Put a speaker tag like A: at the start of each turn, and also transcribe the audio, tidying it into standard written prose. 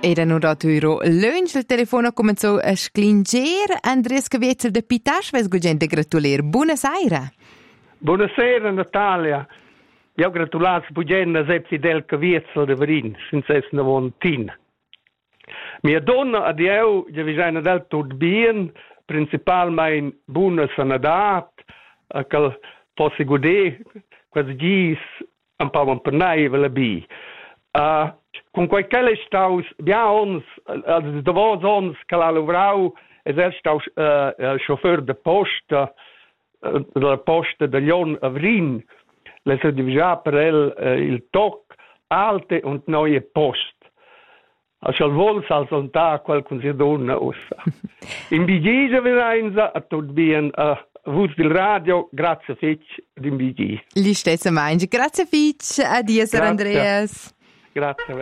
A: Era un raturo lunch, il telefono cominciò a sclinger. Andres Cavietzer de Pitasch, ves gugente gratulier. Buonasera.
B: Buonasera Natalia. Io gratulas bugenna Sepp Fidel Cavietzer de Verin, senza essere vontin. Mia donna ad io, che vi sono del tutto bien, principalmente buona sanadat, che posso godere, quasi gis, un po' un pernai, ve la bi. Con qualche staus, abbiamo uns, davos ons, che la lavorau, es staus chauffeur de posta, della posta de Lyon a Vrin, le se divisa per il toc, alte und neue Post. Also vols als da qualcun si donna ossa. In bigise verenza a tot bien vus del radio, grazie fitch din bigi.
A: Li stessa mangi. Grazie fitch. Addio, Sir Andreas.
B: Grazie.